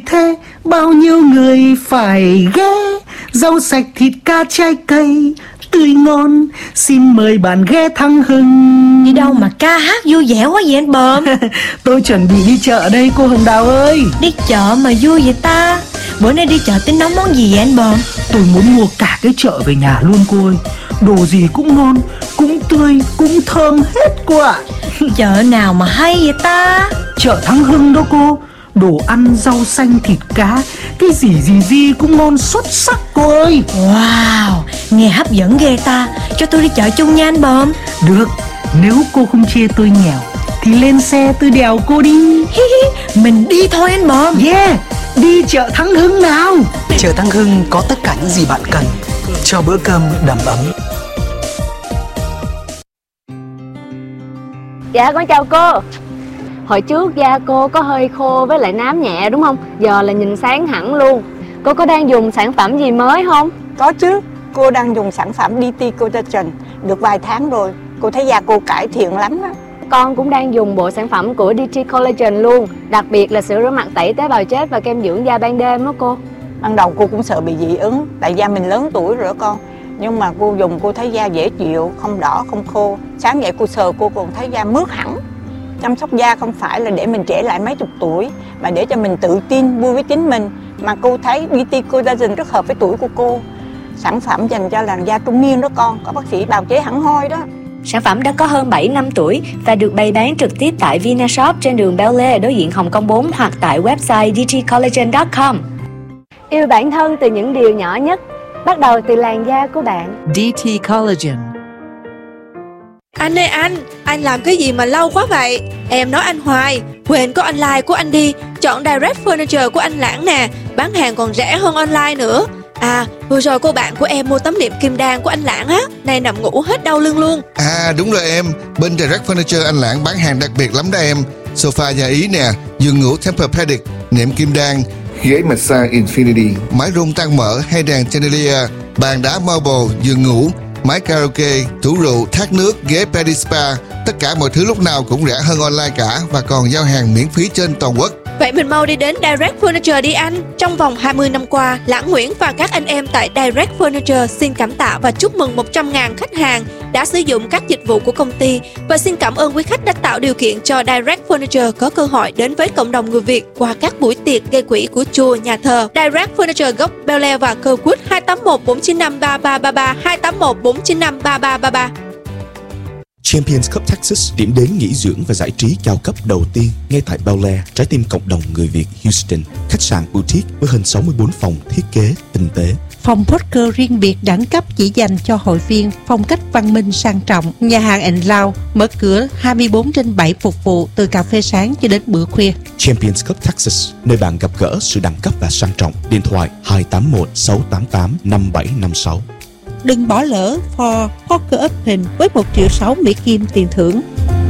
thế, bao nhiêu người phải ghé. Rau sạch thịt cá trái cây tươi ngon, xin mời bạn ghé Thắng Hưng. Đi đâu mà ca hát vui vẻ quá vậy anh Bờm? Tôi chuẩn bị đi chợ đây cô Hồng Đào ơi. Đi chợ mà vui vậy ta? Bữa nay đi chợ tính nấu món gì vậy anh Bờm? Tôi muốn mua cả cái chợ về nhà luôn cô ơi. Đồ gì cũng ngon, cũng tươi, cũng thơm hết cô ạ. Chợ nào mà hay vậy ta? Chợ Thắng Hưng đó cô. Đồ ăn, rau xanh, thịt cá, cái gì cũng ngon xuất sắc cô ơi. Wow, nghe hấp dẫn ghê ta. Cho tôi đi chợ chung nha anh Bờm. Được, nếu cô không chê tôi nghèo thì lên xe tôi đèo cô đi. Mình đi thôi anh Bờm. Yeah, đi chợ Thắng Hưng nào. Chợ Thắng Hưng có tất cả những gì bạn cần cho bữa cơm đầm ấm. Dạ con chào cô. Hồi trước da cô có hơi khô với lại nám nhẹ đúng không? Giờ là nhìn sáng hẳn luôn. Cô có đang dùng sản phẩm gì mới không? Có chứ, cô đang dùng sản phẩm DT Collagen được vài tháng rồi. Cô thấy da cô cải thiện lắm á. Con cũng đang dùng bộ sản phẩm của DT Collagen luôn. Đặc biệt là sữa rửa mặt tẩy tế bào chết và kem dưỡng da ban đêm đó cô. Ban đầu cô cũng sợ bị dị ứng, tại da mình lớn tuổi rồi đó con. Nhưng mà cô dùng cô thấy da dễ chịu, không đỏ, không khô. Sáng dậy cô sờ cô còn thấy da mướt hẳn. Chăm sóc da không phải là để mình trẻ lại mấy chục tuổi, mà để cho mình tự tin, vui với chính mình. Mà cô thấy DT Collagen rất hợp với tuổi của cô. Sản phẩm dành cho làn da trung niên đó con, có bác sĩ bào chế hẳn hoi đó. Sản phẩm đã có hơn 7 năm tuổi và được bày bán trực tiếp tại Vinashop trên đường Bel Air đối diện Hồng Kông 4 hoặc tại website dtcollagen.com. Yêu bản thân từ những điều nhỏ nhất, bắt đầu từ làn da của bạn. DT Collagen. Anh ơi anh làm cái gì mà lâu quá vậy? Em nói anh hoài, quên có online của anh đi. Chọn Direct Furniture của anh Lãng nè, bán hàng còn rẻ hơn online nữa. À, vừa rồi cô bạn của em mua tấm nệm Kim Đan của anh Lãng á, nay nằm ngủ hết đau lưng luôn. À đúng rồi em, bên Direct Furniture anh Lãng bán hàng đặc biệt lắm đó em. Sofa nhà Ý nè, giường ngủ Tempur-Pedic, nệm Kim Đan, ghế massage Infinity, mái rung tăng mỡ hay đàn chandelier, bàn đá marble, giường ngủ, máy karaoke, tủ rượu, thác nước, ghế Pedispa. Tất cả mọi thứ lúc nào cũng rẻ hơn online cả và còn giao hàng miễn phí trên toàn quốc. Vậy mình mau đi đến Direct Furniture đi anh. Trong vòng 20 năm qua, Lãng Nguyễn và các anh em tại Direct Furniture xin cảm tạ và chúc mừng 100.000 khách hàng đã sử dụng các dịch vụ của công ty. Và xin cảm ơn quý khách đã tạo điều kiện cho Direct Furniture có cơ hội đến với cộng đồng người Việt qua các buổi tiệc gây quỹ của chùa, nhà thờ. Direct Furniture gốc Bel Air và Kirkwood 281 495 3333 281 495 3333. Champions Cup Texas, điểm đến nghỉ dưỡng và giải trí cao cấp đầu tiên ngay tại Bel Air, trái tim cộng đồng người Việt Houston. Khách sạn boutique với hơn 64 phòng thiết kế tinh tế. Phòng poker riêng biệt đẳng cấp chỉ dành cho hội viên, phong cách văn minh sang trọng. Nhà hàng & Lounge mở cửa 24/7 phục vụ từ cà phê sáng cho đến bữa khuya. Champions Cup Texas, nơi bạn gặp gỡ sự đẳng cấp và sang trọng. Điện thoại 281 688 5756. Đừng bỏ lỡ For Poker Open với 1,6 triệu Mỹ Kim tiền thưởng.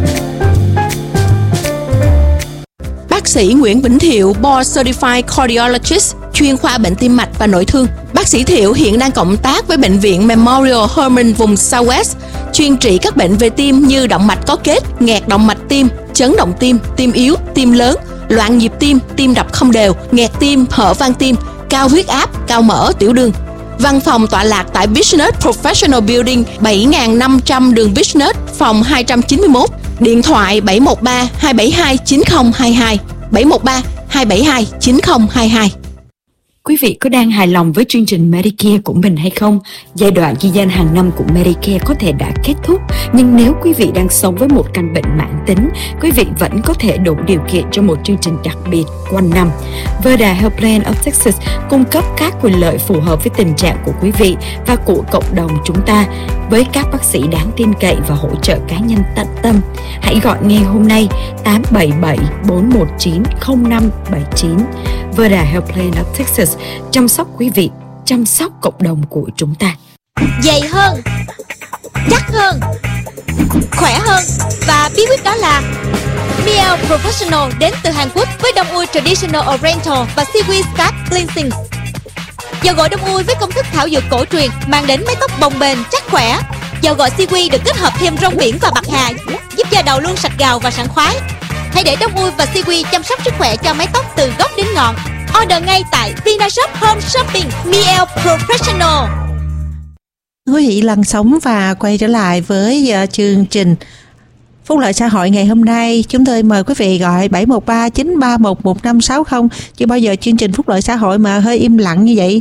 Bác sĩ Nguyễn Vĩnh Thiệu, Board Certified Cardiologist, chuyên khoa bệnh tim mạch và nội thương. Bác sĩ Thiệu hiện đang cộng tác với Bệnh viện Memorial Hermann vùng Southwest, chuyên trị các bệnh về tim như động mạch có kết, nghẹt động mạch tim, chấn động tim, tim yếu, tim lớn, loạn nhịp tim, tim đập không đều, nghẹt tim, hở van tim, cao huyết áp, cao mỡ, tiểu đường. Văn phòng tọa lạc tại Business Professional Building 7500 đường Business, phòng 291. Điện thoại 713 272 9022 713 272 9022. Quý vị có đang hài lòng với chương trình Medicare của mình hay không? Giai đoạn ghi danh hàng năm của Medicare có thể đã kết thúc, nhưng nếu quý vị đang sống với một căn bệnh mãn tính, quý vị vẫn có thể đủ điều kiện cho một chương trình đặc biệt quanh năm. Verda Health Plan of Texas cung cấp các quyền lợi phù hợp với tình trạng của quý vị và của cộng đồng chúng ta, với các bác sĩ đáng tin cậy và hỗ trợ cá nhân tận tâm. Hãy gọi ngay hôm nay 877 419 0579. Verda Health Plan of Texas, chăm sóc quý vị, chăm sóc cộng đồng của chúng ta. Dày hơn, chắc hơn, khỏe hơn, và bí quyết đó là Miel Professional đến từ Hàn Quốc với đông ui Traditional Oriental và Seaweed Scalp Cleansing. Dầu gội đông ui với công thức thảo dược cổ truyền mang đến mái tóc bồng bềnh, chắc khỏe. Dầu gội Seaweed được kết hợp thêm rong biển và bạc hà, giúp da đầu luôn sạch gào và sảng khoái. Hãy để đông ui và Seaweed chăm sóc sức khỏe cho mái tóc từ gốc đến ngọn. Order ngay tại Vinashop Home Shopping ML Professional. Quý vị lăn sóng và quay trở lại với chương trình Phúc Lợi Xã Hội ngày hôm nay. Chúng tôi mời quý vị gọi 713-931-1560. Chứ bao giờ chương trình Phúc Lợi Xã Hội mà hơi im lặng như vậy.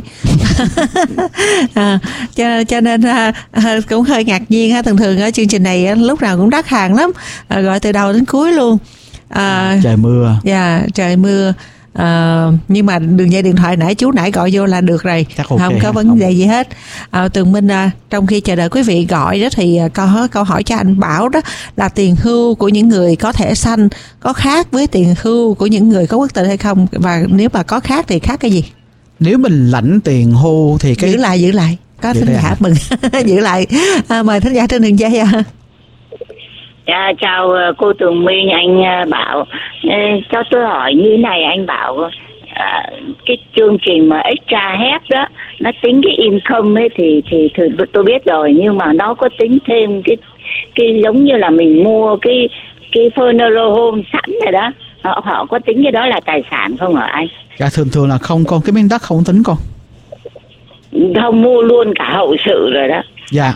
Cho nên cũng hơi ngạc nhiên. Thường chương trình này lúc nào cũng đắt hàng lắm, gọi từ đầu đến cuối luôn. Trời mưa. Dạ, trời mưa. Nhưng mà đường dây điện thoại nãy chú nãy gọi vô là được rồi, okay, không có vấn đề gì hết. Tường Minh, trong khi chờ đợi quý vị gọi đó thì có câu hỏi cho anh Bảo đó là tiền hưu của những người có thẻ xanh có khác với tiền hưu của những người có quốc tịch hay không, và nếu mà có khác thì khác cái gì? Nếu mình lãnh tiền hưu thì cái giữ lại có thính giả mừng giữ lại. Mời thính giả trên đường dây. Chào cô Tường Minh, anh Bảo. Cho tôi hỏi như này anh Bảo, cái chương trình mà extra help đó nó tính cái income ấy thì tôi biết rồi, nhưng mà nó có tính thêm cái giống như là mình mua cái funeral home sẵn rồi đó, họ có tính cái đó là tài sản không hả anh? Dạ thường là không con, cái miếng đất không tính con. Không, mua luôn cả hậu sự rồi đó. Dạ.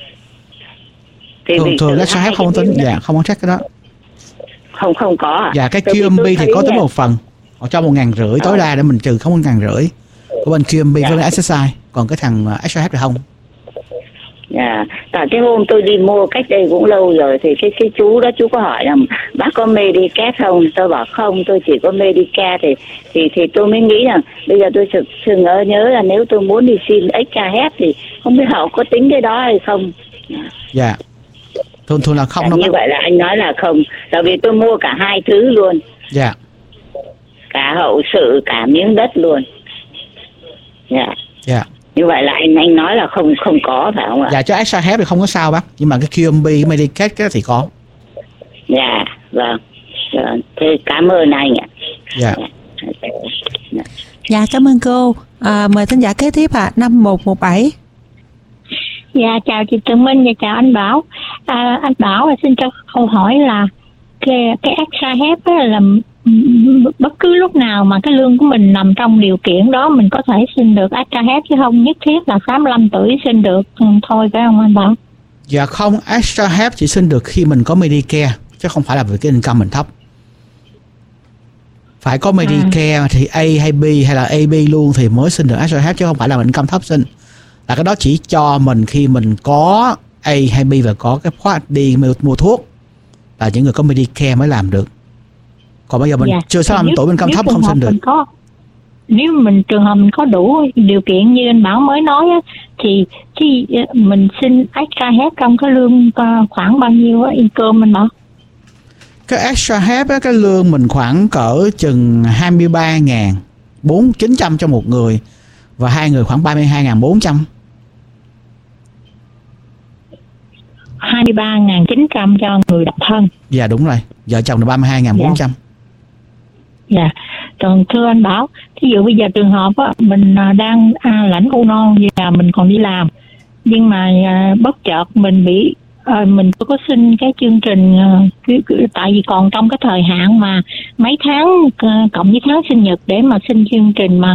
Thường extra help không tính, dạ không có check cái đó. Không có à? Dạ cái QMB thì có tính một phần, họ cho 1.500 tối đa để mình trừ không 1.500 của bên QMB với SSI, còn cái thằng extra help thì không. Dạ, tại cái hôm tôi đi mua cách đây cũng lâu rồi thì cái chú đó chú có hỏi là bác có Medicare không? Tôi bảo không, tôi chỉ có Medicare thì tôi mới nghĩ rằng bây giờ tôi sự nhớ là nếu tôi muốn đi xin extra help thì không biết họ có tính cái đó hay không. Dạ. Thường là không. Như vậy là anh nói là không, tại vì tôi mua cả hai thứ luôn. Dạ. Cả hậu sự, cả miếng đất luôn. Dạ. Dạ. Như vậy là anh nói là không có phải không ạ? Dạ, cho extra help thì không có sao bác, nhưng mà cái QMB, cái Medicaid cái thì có. Dạ, vâng. Thế cảm ơn anh ạ. Dạ. Dạ, cảm ơn cô. Mời thính giả kế tiếp 5117. Dạ, chào chị Tường Minh và chào anh Bảo. Anh Bảo xin cho câu hỏi là cái extra help là bất cứ lúc nào mà cái lương của mình nằm trong điều kiện đó mình có thể xin được extra help, chứ không nhất thiết là 85 tuổi xin được thôi phải không anh Bảo? Dạ không, extra help chỉ xin được khi mình có Medicare, chứ không phải là vì cái income mình thấp. Phải có Medicare thì A hay B hay là AB luôn thì mới xin được extra help, chứ không phải là mình income thấp xin. Là cái đó chỉ cho mình khi mình có A hay B và có cái khóa đi mua thuốc, là những người có Medicare mới làm được. Còn bây giờ mình chưa 65 tuổi, mình income thấp không xin được. Nếu mình trường hợp mình có đủ điều kiện như anh Bảo mới nói á, thì mình xin extra help trong cái lương khoảng bao nhiêu income anh Bảo? Cái extra help á, cái lương mình khoảng cỡ chừng 23.900 cho một người, và hai người khoảng 32.400. 23.900 cho người độc thân. Dạ đúng rồi, vợ chồng là 32.400. Dạ. Còn thưa anh Bảo, thí dụ bây giờ trường hợp á, mình đang lãnh hưu non và mình còn đi làm, nhưng mà bất chợt mình bị mình có xin cái chương trình tại vì còn trong cái thời hạn mà mấy tháng cộng với tháng sinh nhật để mà xin chương trình mà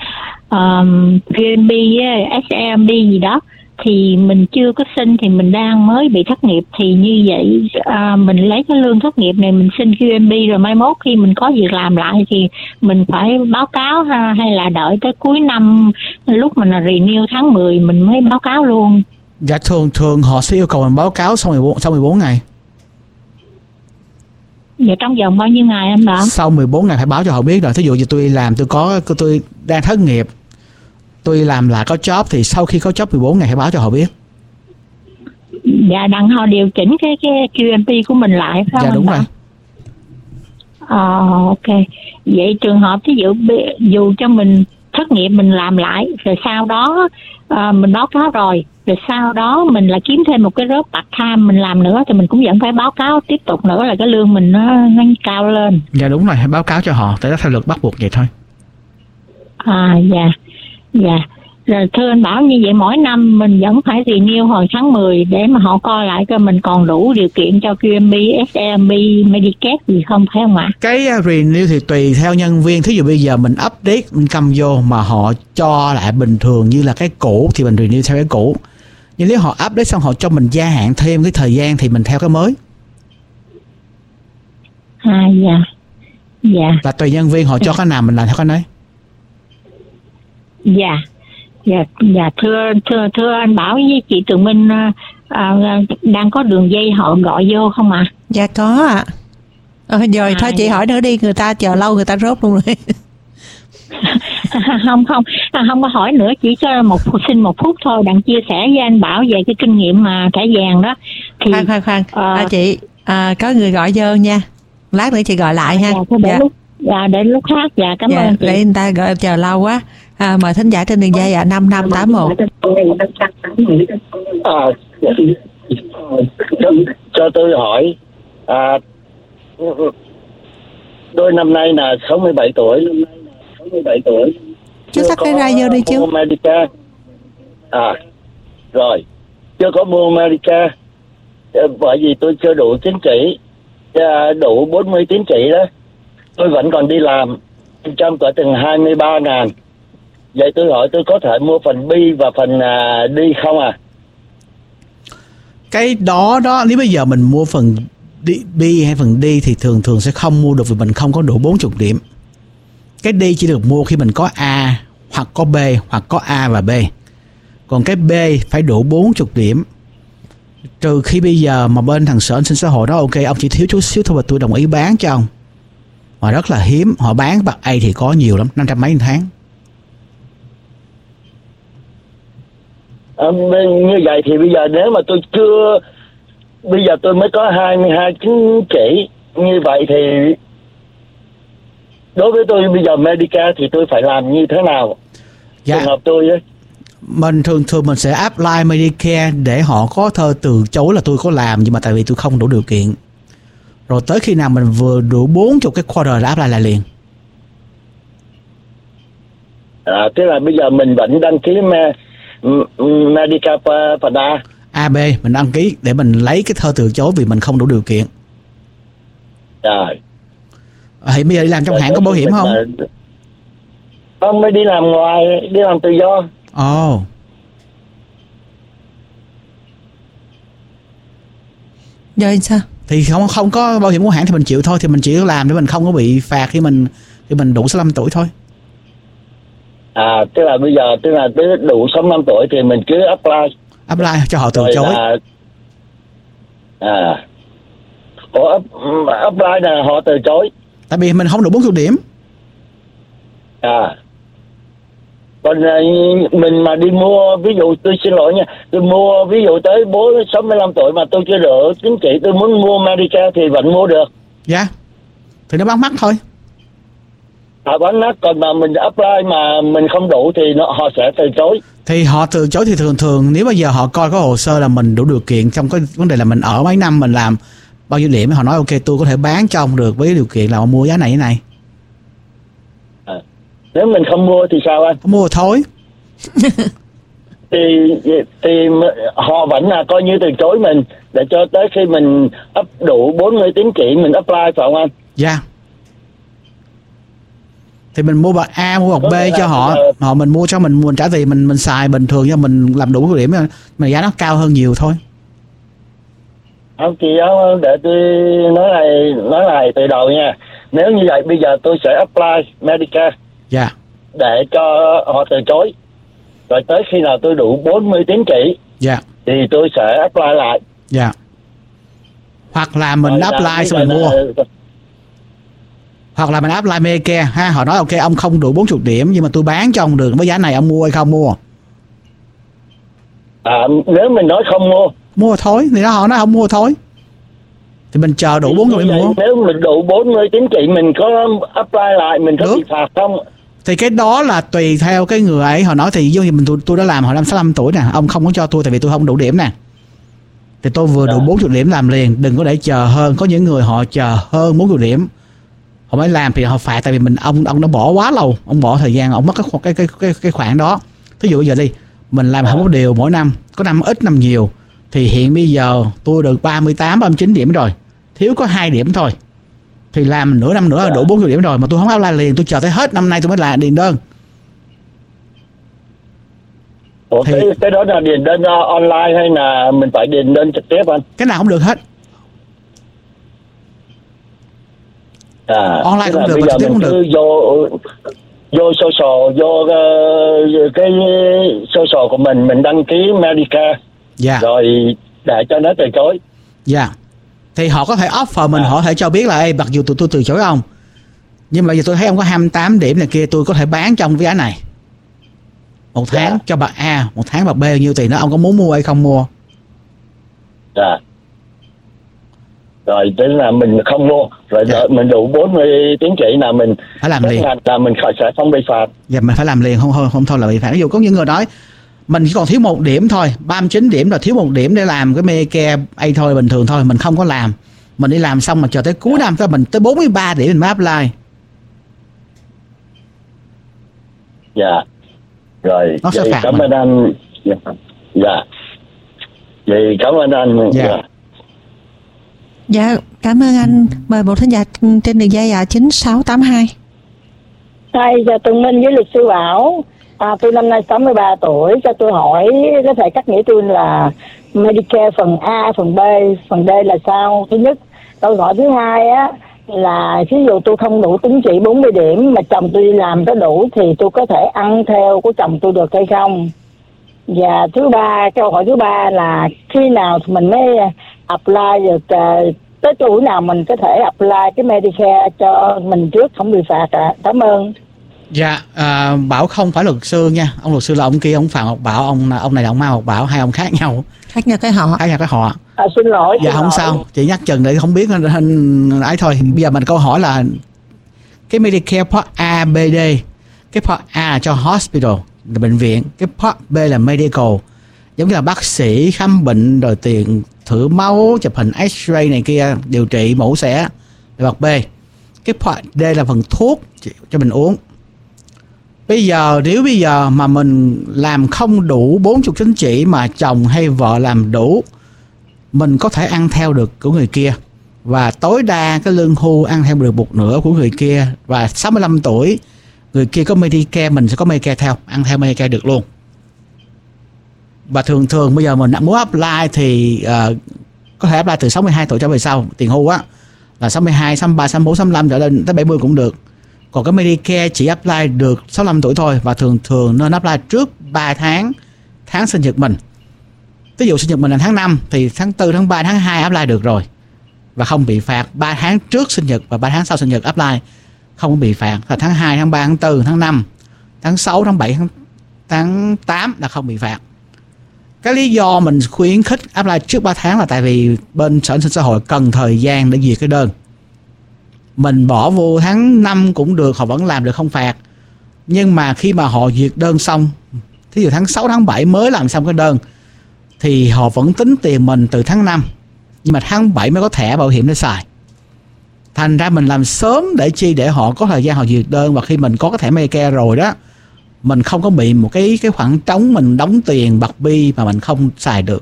QMB, SMB gì đó, thì mình chưa có xin thì mình đang mới bị thất nghiệp, thì như vậy mình lấy cái lương thất nghiệp này mình xin QMB rồi mai mốt khi mình có việc làm lại thì mình phải báo cáo hay là đợi tới cuối năm lúc mình renew tháng 10 mình mới báo cáo luôn? Dạ thường họ sẽ yêu cầu mình báo cáo sau 14 ngày. Dạ trong vòng bao nhiêu ngày anh Bảo? Sau 14 ngày phải báo cho họ biết rồi. Thí dụ như tôi làm tôi đang thất nghiệp, tôi làm lại có job thì sau khi có job 14 ngày phải báo cho họ biết. Dạ đặng họ điều chỉnh cái QMP của mình lại phải không? Dạ đúng rồi. Ok. Vậy trường hợp ví dụ dù cho mình thất nghiệp mình làm lại rồi sau đó mình báo cáo rồi sau đó mình lại kiếm thêm một cái job part time mình làm nữa thì mình cũng vẫn phải báo cáo tiếp tục nữa là cái lương mình nó cao lên. Dạ đúng rồi, hãy báo cáo cho họ, tại đó theo luật bắt buộc vậy thôi. Dạ. Rồi thưa anh Bảo, như vậy mỗi năm mình vẫn phải renew hồi tháng 10 để mà họ coi lại coi mình còn đủ điều kiện cho QMB, SMB, Medicare gì không, phải không ạ? Cái renew thì tùy theo nhân viên. Thí dụ bây giờ mình update, mình cầm vô mà họ cho lại bình thường như là cái cũ thì mình renew theo cái cũ. Nhưng nếu họ update xong họ cho mình gia hạn thêm cái thời gian thì mình theo cái mới. Dạ. Dạ. Là tùy nhân viên họ cho cái nào mình làm theo cái đấy. Dạ. Dạ thưa anh Bảo với chị Tường Minh, đang có đường dây họ gọi vô không ạ? Dạ có ạ. Rồi thôi chị hỏi nữa đi, người ta chờ lâu người ta rốt luôn rồi. Không có hỏi nữa, chỉ cho xin một phút thôi, đặng chia sẻ với anh Bảo về cái kinh nghiệm mà thẻ vàng đó. Thì khoan chị có người gọi vô nha, lát nữa chị gọi lại ha. Để lúc khác. Dạ, cảm ơn chị. Để người ta gọi chờ lâu quá. Mời thính giả trên đường dây 5581. Cho tôi hỏi, tôi năm nay là 67 tuổi. Chú tắt cái radio đi chú. Medicare. Rồi, chưa có mua Medicare. Bởi vì tôi chưa đủ tín chỉ, đủ 40 tín chỉ đó. Tôi vẫn còn đi làm, trong cỡ từng 23.000. Vậy tôi hỏi tôi có thể mua phần B và phần D không à? Cái đó nếu bây giờ mình mua phần B hay phần D thì thường sẽ không mua được vì mình không có đủ 40 điểm. Cái D chỉ được mua khi mình có A hoặc có B hoặc có A và B. Còn cái B phải đủ 40 điểm. Trừ khi bây giờ mà bên thằng Sở An sinh xã hội đó ok ông chỉ thiếu chút xíu thôi và tôi đồng ý bán cho ông. Mà rất là hiếm, họ bán bạc A thì có nhiều lắm, 500 mấy một tháng. Như vậy thì bây giờ nếu mà tôi chưa, bây giờ tôi mới có 22 chứng chỉ, như vậy thì đối với tôi bây giờ Medicare thì tôi phải làm như thế nào? Dạ. Trường hợp tôi ấy. Mình thường mình sẽ apply Medicare để họ có thơ từ chối là tôi có làm nhưng mà tại vì tôi không đủ điều kiện. Rồi tới khi nào mình vừa đủ 40 cái quarter là apply lại liền. Tức là bây giờ mình vẫn đăng ký Medicare phần A. A, B mình đăng ký để mình lấy cái thơ từ chối vì mình không đủ điều kiện. Rồi. Thì bây giờ đi làm trong hãng có bảo hiểm không? Không, mới đi làm ngoài, đi làm tự do. Ồ. Rồi sao? Thì không có bảo hiểm của hãng thì mình chịu thôi, thì mình chỉ làm để mình không có bị phạt khi mình đủ 65 tuổi thôi. Tức là bây giờ tới đủ 65 tuổi thì mình cứ apply cho họ từ chối. Apply là họ từ chối. Tại vì mình không đủ 40 điểm. Còn mình mà đi mua, ví dụ tôi xin lỗi nha, tôi mua ví dụ tới 65 tuổi mà tôi chưa được chứng chỉ, tôi muốn mua Medicare thì vẫn mua được. Dạ. Thì nó bán mắc thôi. Bán mắc, còn mà mình apply mà mình không đủ thì họ sẽ từ chối. Thì họ từ chối thì thường nếu bây giờ họ coi có hồ sơ là mình đủ điều kiện trong cái vấn đề là mình ở mấy năm mình làm bao nhiêu điểm, họ nói ok tôi có thể bán cho ông được với điều kiện là ông mua giá này cái này. Nếu mình không mua thì sao anh? Không mua thôi. thì họ vẫn là coi như từ chối mình để cho tới khi mình đủ 40 tín chỉ mình apply phải không anh? Dạ. Thì mình mua bậc A, mua bậc B cho họ mình mua cho mình trả tiền mình xài bình thường cho mình làm đủ cái điểm mà giá nó cao hơn nhiều thôi. Không chị ơi, để tôi nói lại từ đầu nha. Nếu như vậy bây giờ tôi sẽ apply Medicare. Dạ. Để cho họ từ chối. Rồi tới khi nào tôi đủ 40 tín chỉ. Dạ. Thì tôi sẽ apply lại. Dạ. Hoặc là mình apply xong mình mua. Hoặc là mình apply Medicare ha, họ nói ok ông không đủ 40 điểm nhưng mà tôi bán cho ông được với giá này, ông mua hay không mua? Nếu mình nói không mua thôi thì họ nói không mua thôi. Thì mình chờ đủ 40 điểm mua. Nếu mình đủ 40 tín chỉ mình có apply lại mình có bị phạt không? Thì cái đó là tùy theo cái người ấy, họ nói thì giống như tôi đã làm hồi 65 tuổi nè, ông không có cho tôi tại vì tôi không đủ điểm nè. Thì tôi vừa đủ 40 điểm làm liền, đừng có để chờ hơn. Có những người họ chờ hơn 40 điểm họ mới làm thì họ phạt tại vì ông đã bỏ quá lâu, ông bỏ thời gian, ông mất cái khoản đó. Thí Ví dụ bây giờ đi, mình làm 21 điều mỗi năm, có năm ít năm nhiều, thì hiện bây giờ tôi được 38, 39 điểm rồi, thiếu có 2 điểm thôi, thì làm nửa năm nữa là đủ 40 điểm rồi, mà tôi không apply liền, tôi chờ tới hết năm nay tôi mới là điền đơn. Ủa, thì cái đó là điền đơn online hay là mình phải điền đơn trực tiếp anh? Cái nào cũng được hết. Online cũng được, mà trực tiếp cũng được. Vô social, vô cái social của mình đăng ký Medicare. Rồi để cho nó từ chối. Thì họ có thể offer mình, họ có thể cho biết là mặc dù tụi tôi từ chối ông, nhưng mà giờ tôi thấy ông có 28 điểm này kia, tôi có thể bán cho ông cái giá này. Một tháng cho bạc A, một tháng bạc B nhiêu tiền đó, ông có muốn mua hay không mua? Rồi tức là mình không mua, rồi mình đủ 40 tín chỉ là mình phải làm liền, là mình sẽ không bị phạt. Mình phải làm liền, không thôi là bị phạt. Ví dụ có những người nói mình chỉ còn thiếu 1 điểm thôi, 39 điểm là thiếu 1 điểm để làm cái Medicare A thôi, bình thường thôi, mình không có làm, mình đi làm xong mà chờ tới cuối năm mình tới 43 điểm mình mới apply. Rồi nó sẽ phạt cảm ơn anh. Vậy cảm ơn anh. Dạ, cảm ơn anh. Mời một thính giả trên đường dây 9682. Chào Tường Minh với luật sư Bảo. Tôi năm nay 63 tuổi, cho tôi hỏi có thể cắt nghĩa tôi là Medicare phần A, phần B, phần D là sao? Thứ nhất. Câu hỏi thứ hai á là ví dụ tôi không đủ tín chỉ 40 điểm mà chồng tôi đi làm có đủ thì tôi có thể ăn theo của chồng tôi được hay không? Và thứ ba, câu hỏi thứ ba là khi nào mình mới apply được, tới tuổi nào mình có thể apply cái Medicare cho mình trước không bị phạt ạ? Cảm ơn. Bảo không phải luật sư nha, ông luật sư là ông kia, ông Phạm Ngọc Bảo, ông này là ông Mai Ngọc Bảo, hai ông khác nhau cái họ. Xin lỗi. Không sao, chị nhắc chừng để không biết ấy thôi. Bây giờ mình câu hỏi là cái Medicare Part A, B, D. Cái Part A là cho hospital, là bệnh viện. Cái Part B là medical, giống như là bác sĩ khám bệnh rồi tiền thử máu, chụp hình X-ray này kia, điều trị mổ xẻ là Part B. Cái Part D là phần thuốc cho mình uống. Nếu bây giờ mà mình làm không đủ 40 tín chỉ mà chồng hay vợ làm đủ, mình có thể ăn theo được của người kia, và tối đa cái lương hưu ăn theo được một nửa của người kia, và 65 tuổi người kia có Medicare, mình sẽ có Medicare theo, ăn theo Medicare được luôn. Và thường bây giờ mình muốn apply thì có thể apply từ 62 tuổi trở về sau, tiền hưu á là 62, 63, 64, 65 trở lên tới 70 cũng được. Còn cái Medicare chỉ apply được 65 tuổi thôi, và thường nên apply trước 3 tháng sinh nhật mình. Ví dụ sinh nhật mình là tháng 5 thì tháng 4, tháng 3, tháng 2 apply được rồi và không bị phạt. 3 tháng trước sinh nhật và 3 tháng sau sinh nhật apply không bị phạt. Là tháng 2, tháng 3, tháng 4, tháng 5, tháng 6, tháng 7, tháng 8 là không bị phạt. Cái lý do mình khuyến khích apply trước 3 tháng là tại vì bên Sở An sinh xã hội cần thời gian để duyệt cái đơn. Mình bỏ vô tháng 5 cũng được, họ vẫn làm được không phạt. Nhưng mà khi mà họ duyệt đơn xong, thí dụ tháng 6, tháng 7 mới làm xong cái đơn, thì họ vẫn tính tiền mình từ tháng 5, nhưng mà tháng 7 mới có thẻ bảo hiểm để xài. Thành ra mình làm sớm để họ có thời gian họ duyệt đơn, và khi mình có cái thẻ Medicare rồi đó, mình không có bị một cái khoảng trống mình đóng tiền bạc bi mà mình không xài được.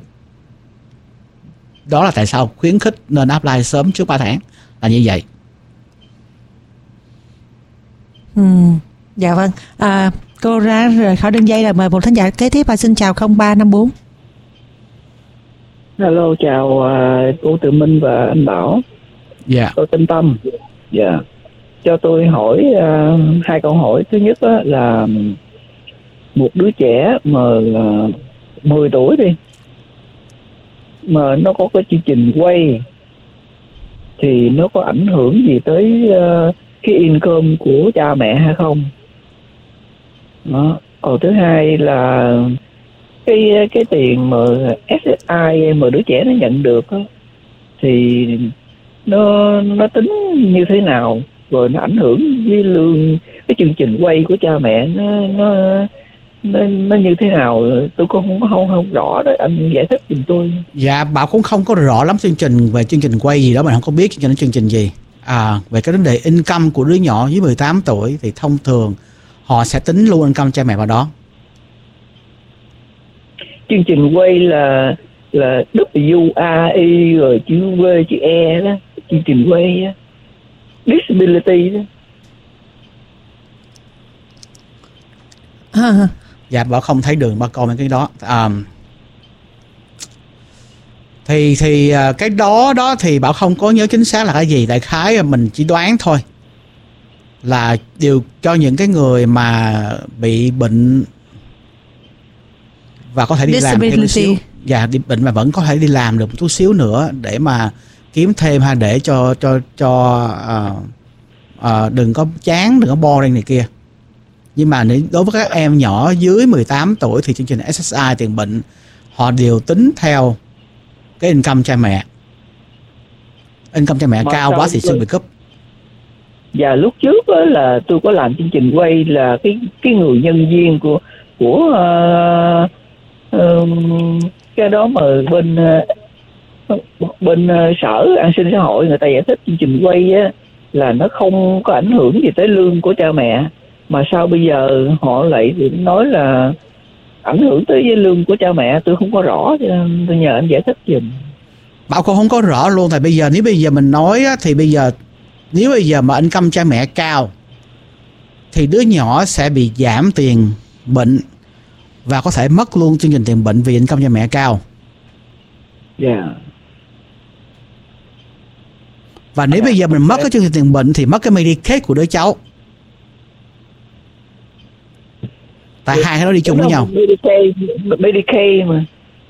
Đó là tại sao khuyến khích nên apply sớm trước 3 tháng là như vậy. Dạ vâng. Cô ra rời khỏi đường dây là mời một thính giả kế tiếp. Xin chào 0354. Hello, chào cô Tự Minh và anh Bảo. Tôi tên Tâm. Cho tôi hỏi 2 câu hỏi. Thứ nhất là một đứa trẻ mà 10 tuổi đi, mà nó có cái chương trình quay, thì nó có ảnh hưởng gì tới cái income của cha mẹ hay không? Đó. Còn thứ hai là cái tiền mà SSI mà đứa trẻ nó nhận được đó, thì nó tính như thế nào, rồi nó ảnh hưởng với lương, cái chương trình quay của cha mẹ nó như thế nào? Tôi cũng không rõ đó, anh giải thích giùm tôi. Bảo cũng không có rõ lắm chương trình quay gì đó, mình không có biết chương trình gì. Về cái vấn đề income của đứa nhỏ dưới 18 tuổi thì thông thường họ sẽ tính luôn income cha mẹ vào đó. chương trình quay là WAI rồi chữ V chữ E đó, chương trình quay đó. Disability đó. Dạ, Bảo không thấy đường ba coi mấy cái đó. Thì cái đó thì Bảo không có nhớ chính xác là cái gì, đại khái mình chỉ đoán thôi, là điều cho những cái người mà bị bệnh và có thể đi làm thêm một xíu. Dạ, đi bệnh mà vẫn có thể đi làm được một chút xíu nữa để mà kiếm thêm, hay để cho đừng có chán, đừng có boring này kia. Nhưng mà đối với các em nhỏ dưới 18 tuổi thì chương trình SSI tiền bệnh họ đều tính theo cái income cha mẹ. Income cha mẹ mà cao quá thì sẽ bị cúp. Và lúc trước đó là tôi có làm chương trình quay là cái người nhân viên của cái đó mà bên sở an sinh xã hội người ta giải thích chương trình quay á là nó không có ảnh hưởng gì tới lương của cha mẹ, mà sao bây giờ họ lại nói là ảnh hưởng tới lương của cha mẹ. Tôi không có rõ, cho nên tôi nhờ anh giải thích giùm. Bảo con không có rõ luôn. Tại nếu bây giờ mình nói á, thì nếu bây giờ mà income cha mẹ cao thì đứa nhỏ sẽ bị giảm tiền bệnh và có thể mất luôn chương trình tiền bệnh vì income cha mẹ cao. Yeah. Và nếu bây giờ mình mất cái chương trình tiền bệnh thì mất cái Medicaid của đứa cháu. Tại hai cái đó đi chung với nhau. Medicaid mà.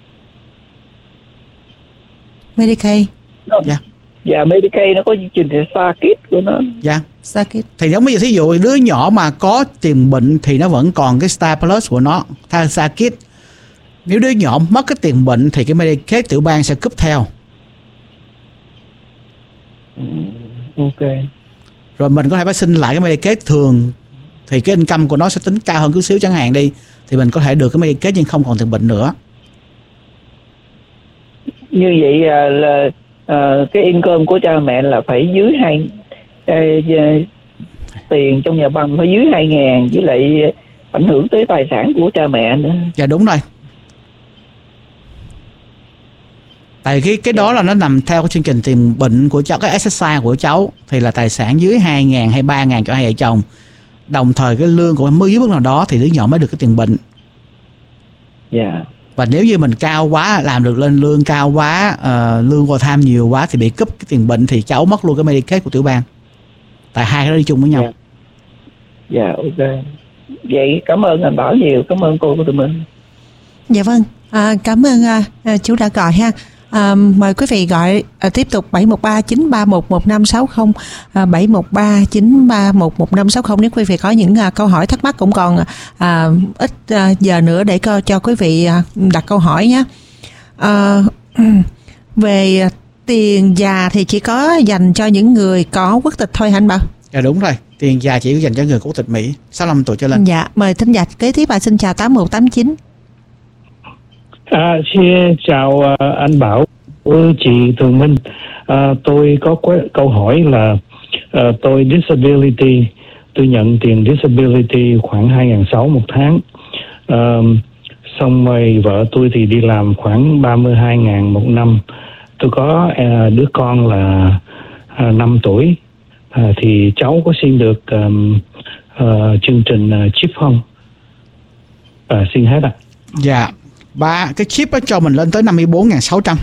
Medicaid. Dạ. Dạ, Medicaid nó có chương trình SAKIT của nó. Dạ. SAKIT. Thì giống bây giờ thí dụ đứa nhỏ mà có tiền bệnh thì nó vẫn còn cái Star Plus của nó, thay SAKIT. Nếu đứa nhỏ mất cái tiền bệnh thì cái Medicaid tiểu bang sẽ cúp theo. Ok. Rồi mình có thể phải xin lại cái Medicaid thường, thì cái income của nó sẽ tính cao hơn chút xíu chẳng hạn đi, thì mình có thể được cái Medicaid nhưng không còn tiền bệnh nữa. Như vậy là cái income của cha mẹ là phải dưới tiền trong nhà băng phải dưới 2.000, với lại ảnh hưởng tới tài sản của cha mẹ nữa. Dạ đúng rồi. Tại cái đó là nó nằm theo cái chương trình tiền bệnh của cháu, cái SSI của cháu thì là tài sản dưới 2.000 hay 3.000 cho hai vợ chồng. Đồng thời cái lương của mới dưới mức nào đó thì đứa nhỏ mới được cái tiền bệnh. Dạ. Và nếu như mình cao quá, làm được lên lương cao quá, lương overtime nhiều quá thì bị cúp cái tiền bệnh thì cháu mất luôn cái Medicaid của tiểu bang. Tại hai cái đó đi chung với nhau. Dạ, ok. Vậy cảm ơn anh Bảo nhiều, cảm ơn cô của tụi mình. Dạ vâng, cảm ơn chú đã gọi ha. Mời quý vị gọi tiếp tục 713-931-1560, 713-931-1560 nếu quý vị có những câu hỏi thắc mắc. Cũng còn ít giờ nữa để cho quý vị đặt câu hỏi nhé. Về tiền già thì chỉ có dành cho những người có quốc tịch thôi hả anh Bảo? Dạ đúng rồi, tiền già chỉ dành cho người có quốc tịch Mỹ 65 tuổi trở lên. Dạ, mời thính giả kế tiếp. Xin chào 8189. Xin chào anh Bảo, chị Thường Minh. Tôi có câu hỏi là tôi disability, tôi nhận tiền disability khoảng 2.600 một tháng. Xong rồi vợ tôi thì đi làm khoảng 32.000 một năm. Tôi có đứa con là 5 tuổi. Thì cháu có xin được chương trình chip không? Xin hết ạ. Dạ. Cái chip đó cho mình lên tới 54.600.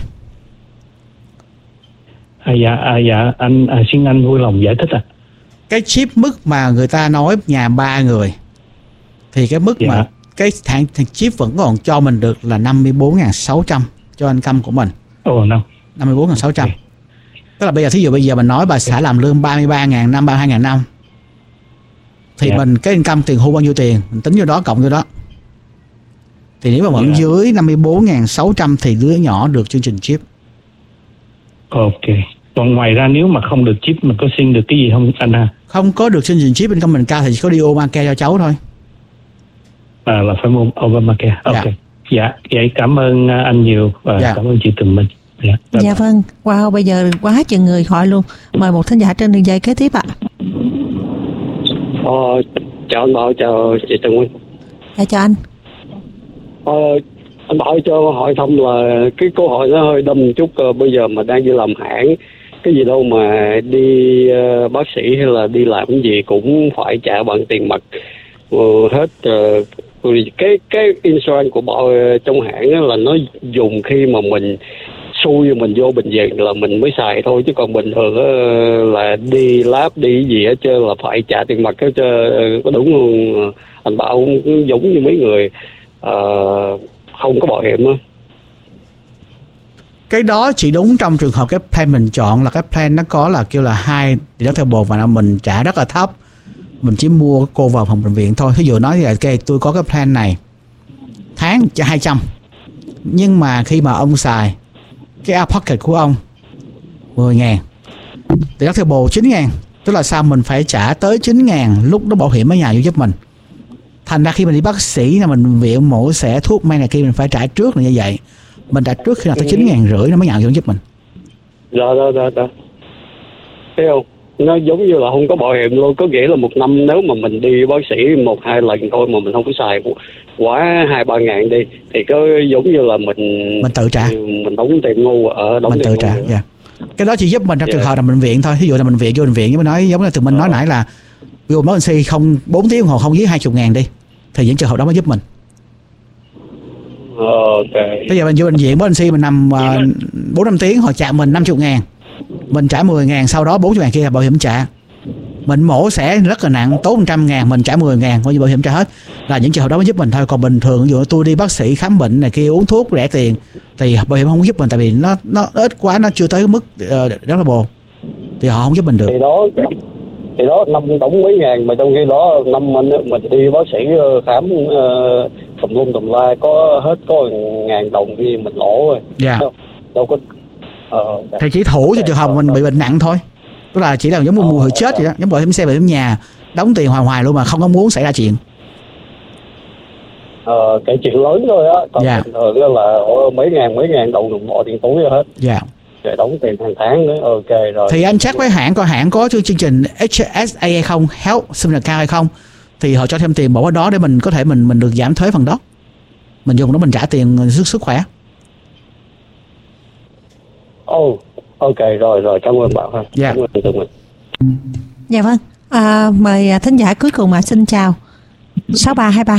Dạ, anh xin anh vui lòng giải thích ạ. Cái chip mức mà người ta nói nhà 3 người thì cái mức mà cái thằng chip vẫn còn cho mình được là 54.600 cho income của mình. 54.600. Tức là bây giờ mình nói bà xã làm lương 33.000 năm, 32.000 năm thì mình cái income tiền hưu bao nhiêu tiền mình tính vô đó, cộng vô đó. Thì nếu mà vẫn dưới 54.600 thì đứa nhỏ được chương trình chip. Ok. Còn ngoài ra nếu mà không được chip mình có xin được cái gì không anh ha? Không có được chương trình chip income mình cao thì chỉ có đi Obamacare cho cháu thôi. Là phải mua Obamacare. Ok. Dạ, vậy cảm ơn anh nhiều và cảm ơn chị Tường Minh. Dạ vâng. Wow, bây giờ quá chừng người hỏi luôn. Mời một thính giả trên đường dây kế tiếp ạ. Chào anh Bảo, chào chị Tường Minh. Dạ chào anh. Anh Bảo cho hỏi thăm là cái câu hỏi nó hơi đâm chút, bây giờ mà đang đi làm hãng, cái gì đâu mà đi bác sĩ hay là đi làm cái gì cũng phải trả bằng tiền mặt hết. Cái insurance của bọn trong hãng là nó dùng khi mà mình xui mình vô bệnh viện là mình mới xài thôi, chứ còn bình thường là đi lab đi gì hết trơn là phải trả tiền mặt hết trơn. Có đúng không anh Bảo? Không giống như mấy người không có bảo hiểm á. Cái đó chỉ đúng trong trường hợp cái plan mình chọn là cái plan nó có là kêu là high deductible và mình trả rất là thấp, mình chỉ mua cô vào phòng bệnh viện thôi. Ví dụ nói là okay, tôi có cái plan này tháng cho 200, nhưng mà khi mà ông xài cái out pocket của ông 10.000, deductible 9.000, tức là sao mình phải trả tới 9.000 lúc đó bảo hiểm ở nhà vô giúp mình. Thành ra khi mình đi bác sĩ là mình viện mổ xẻ thuốc men này kia mình phải trả trước là như vậy. Mình trả trước khi nào tới 9.500 nó mới nhận vô giúp mình. Rồi. Thấy không? Nó giống như là không có bảo hiểm luôn. Có nghĩa là một năm nếu mà mình đi bác sĩ 1-2 lần thôi mà mình không có xài quá 2-3 ngàn đi, thì có giống như là mình tự trả, mình đóng tiền ngu mình tự trả. Yeah. Cái đó chỉ giúp mình trong trường hợp là bệnh viện thôi. Ví dụ là bệnh viện vô bệnh viện, nói giống như tụi mình nói nãy là ví dụ emergency không 4 tiếng đồng hồ không dưới 20.000 đi, thì những trường hợp đó mới giúp mình. Okay. Bây giờ mình vô bệnh viện emergency mình nằm 4-5 tiếng họ trả mình 50.000, mình trả 10.000, sau đó 40.000 kia là bảo hiểm trả. Mình mổ xẻ rất là nặng tốn 100.000, mình trả 10.000 coi như bảo hiểm trả hết. Là những trường hợp đó mới giúp mình thôi. Còn bình thường ví dụ tôi đi bác sĩ khám bệnh này kia uống thuốc rẻ tiền thì bảo hiểm không giúp mình, tại vì nó ít quá, nó chưa tới mức rất là bồ, thì họ không giúp mình được. Thì đó năm đóng mấy ngàn, mà trong khi đó năm mình đi bác sĩ khám tùm la có hết có 1.000 đồng thì mình lỗ rồi. Dạ. Đâu có thì chỉ thủ cho trường hợp mình bị bệnh nặng thôi, tức là chỉ là giống như mùi chết vậy đó, giống bảo hiểm xe bảo hiểm nhà đóng tiền hoài luôn mà không có muốn xảy ra chuyện. Cái chuyện lớn thôi á, còn bình thường là mấy ngàn đồng bỏ tiền túi hết. Dạ. Để đóng tiền hàng tháng nữa. Ok rồi. Thì anh check với hãng coi hãng có chương trình HSA hay không, Health Savings Account hay không, thì họ cho thêm tiền bỏ vào đó để mình có thể mình được giảm thuế phần đó, mình dùng đó mình trả tiền sức khỏe. Ok rồi cảm ơn bạn ha. Dạ. Cảm ơn tụi mình. Dạ vâng. Mời thính giả cuối cùng xin chào 6323.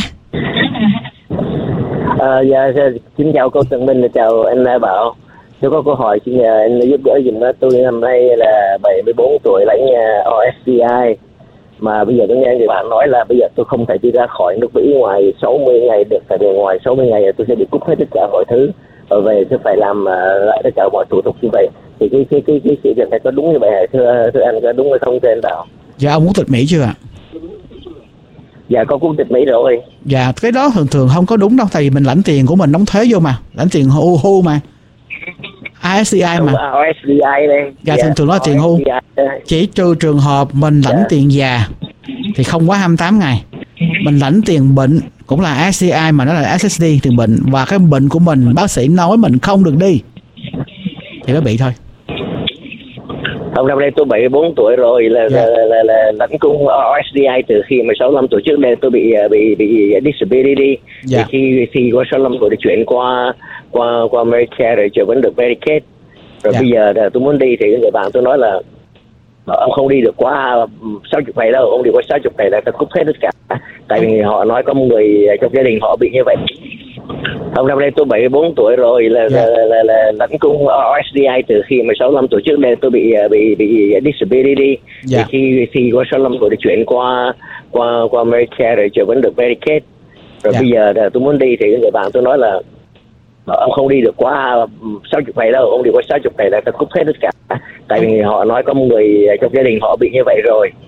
Dạ xin chào cô Tường Minh, chào anh Bảo. Tôi có câu hỏi xin nhờ anh giúp đỡ giùm. Tôi năm nay là 74 tuổi, lãnh OSCI, mà bây giờ tôi nghe người bạn nói là bây giờ tôi không thể đi ra khỏi nước Mỹ ngoài 60 ngày được, tại vì ngoài 60 ngày tôi sẽ bị cúp hết tất cả mọi thứ, rồi về tôi phải làm lại tất cả mọi thủ tục như vậy. Thì cái sự việc này có đúng như vậy thưa anh, có đúng hay không thưa anh Bảo? Dạ ông quốc tịch Mỹ chưa ạ? Dạ có quốc tịch Mỹ rồi. Dạ cái đó thường không có đúng đâu, tại vì mình lãnh tiền của mình đóng thuế vô mà, lãnh tiền hưu mà. ISCI mà. OSCI đây. Dạ thường nói là tiền hưu. Chỉ trừ trường hợp mình lãnh tiền già thì không quá 28 ngày. Mình lãnh tiền bệnh cũng là ISCI mà nó là SSD, tiền bệnh, và cái bệnh của mình bác sĩ nói mình không được đi thì mới bị thôi. Hôm nay tôi 74 tuổi rồi, là lãnh cung OSCI từ khi mà 65 tuổi. Trước đây tôi bị disability. Dạ. Khi qua 65 tuổi thì chuyển qua Medicare rồi trở vẫn được Medicaid. Rồi bây giờ tôi muốn đi thì người bạn tôi nói là ông không đi được quá 60 ngày đâu, ông đi qua 60 ngày là ta cúp hết tất cả. Tại vì họ nói có một người trong gia đình họ bị như vậy. Hôm nay tôi 74 tuổi rồi, là lãnh cung OSCI từ khi mà 65 tuổi. Trước đây tôi bị disability. Khi qua 65 tuổi thì chuyển qua Medicare rồi trở vẫn được Medicaid. Rồi bây giờ tôi muốn đi thì người bạn tôi nói là ông không đi được quá 60 ngày đâu, ông đi qua 60 ngày là ta cúp hết tất cả. Tại vì họ nói có một người trong gia đình họ bị như vậy rồi.